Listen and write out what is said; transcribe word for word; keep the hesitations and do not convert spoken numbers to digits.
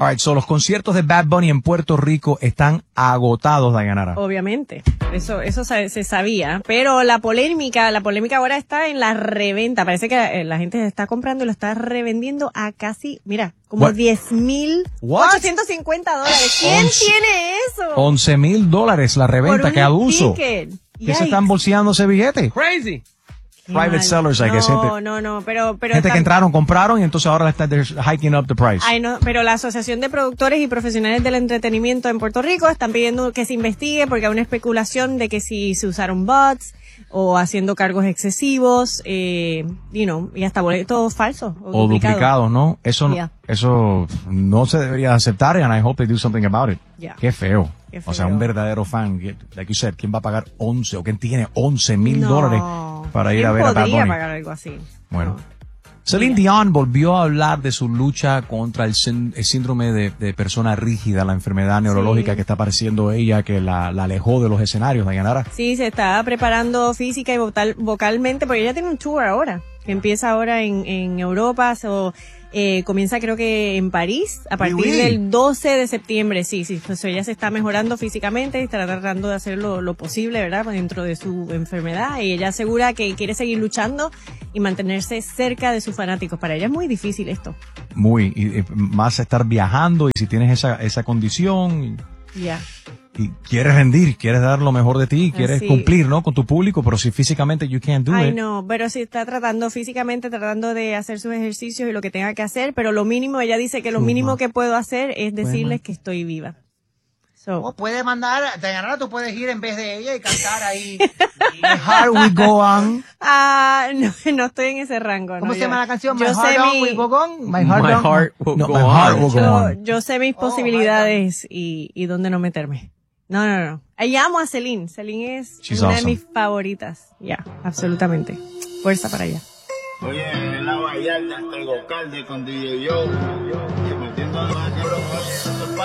All right, so los conciertos de Bad Bunny en Puerto Rico están agotados, Dayanara. Obviamente, eso eso se, se sabía, pero la polémica, la polémica ahora está en la reventa. Parece que la gente está comprando y lo está revendiendo a casi, mira, como diez mil ochocientos cincuenta dólares. ¿Quién Once, tiene eso? once mil dólares la reventa, qué abuso. Ticket. ¿Qué se están bolseando ese billete? Crazy. Private mal. sellers, I no, guess. Gente, no, no, pero, pero gente que tam- entraron, compraron y entonces ahora le están hiking up the price. Ay, no, pero la Asociación de Productores y Profesionales del Entretenimiento en Puerto Rico están pidiendo que se investigue porque hay una especulación de que si se usaron bots o haciendo cargos excesivos, eh, you know, y hasta boletos falsos o, O duplicados. duplicados, ¿no? Eso, Yeah. eso no se debería aceptar and I hope they do something about it. Yeah. Qué feo. Qué O sea, feo. un verdadero fan, like you said, ¿quién va a pagar once o quién tiene once mil No. dólares para ir a ver a Bad ¿Quién podría Bunny? pagar algo así? Bueno. No. Celine Dion volvió a hablar de su lucha contra el, sin- el síndrome de, de persona rígida, la enfermedad neurológica Sí. que está padeciendo ella, que la, la alejó de los escenarios, Dayanara. Sí, se está preparando física y vocal, vocalmente porque ella tiene un tour ahora, que empieza ahora en, en Europa, so, eh, comienza creo que en París, a partir Oui, oui. del doce de septiembre, sí, sí, pues ella se está mejorando físicamente y está tratando de hacer lo, lo posible, ¿verdad?, dentro de su enfermedad, y ella asegura que quiere seguir luchando y mantenerse cerca de sus fanáticos. Para ella es muy difícil esto. Muy, y, y más estar viajando y si tienes esa, esa condición Ya. y, y quieres rendir, quieres dar lo mejor de ti, quieres Así. cumplir, ¿no?, con tu público, pero si físicamente you can't do Ay, it. no, pero sí está tratando físicamente, tratando de hacer sus ejercicios y lo que tenga que hacer, pero lo mínimo, ella dice que lo mínimo que puedo hacer es decirles que estoy viva. So, O puedes mandar, Dayanara, tú puedes ir en vez de ella y cantar ahí. My heart will go on. ah, no, no estoy en ese rango. ¿Cómo no, se yo- llama la canción? Yo My sé heart on mi- will go on. My heart, My don't- heart will no, go my heart on. will go yo, on. yo sé mis Oh, posibilidades y, y dónde no meterme. No, no, no. Ahí amo a Celine. Celine es She's una awesome. de mis favoritas. Ya, absolutamente. Fuerza para allá. Oye, en la Vallarta, el Gocalde con D J Yo, y metiendo más que los